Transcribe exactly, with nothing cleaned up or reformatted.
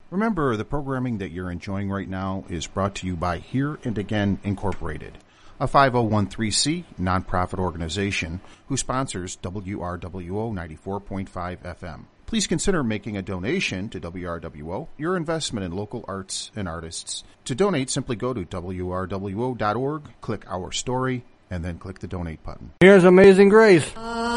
Remember, the programming that you're enjoying right now is brought to you by Here and Again Incorporated, a five oh one c nonprofit organization who sponsors W R W O ninety-four point five F M. Please consider making a donation to W R W O, your investment in local arts and artists. To donate, simply go to W R W O dot org, click Our Story, and then click the Donate button. Here's Amazing Grace.